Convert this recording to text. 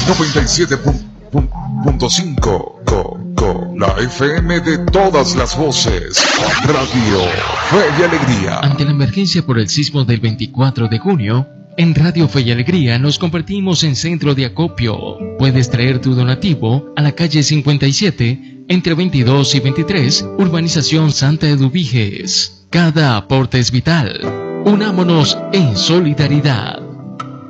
97.5, la FM de todas las voces. Radio Fe y Alegría. Ante la emergencia por el sismo del 24 de junio, en Radio Fe y Alegría nos convertimos en centro de acopio. Puedes traer tu donativo a la calle 57, entre 22 y 23, Urbanización Santa Eduviges. Cada aporte es vital. Unámonos en solidaridad.